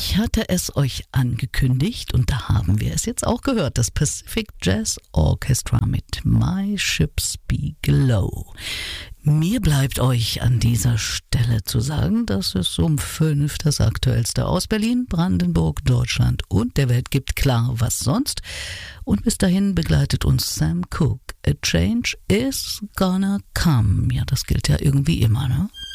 Ich hatte es euch angekündigt und da haben wir es jetzt auch gehört. Das Pacific Jazz Orchestra mit My Ships Below. Mir bleibt euch an dieser Stelle zu sagen, dass es um 5 das Aktuellste aus Berlin, Brandenburg, Deutschland und der Welt gibt. Klar, was sonst? Und bis dahin begleitet uns Sam Cooke. A change is gonna come. Ja, das gilt ja irgendwie immer, ne?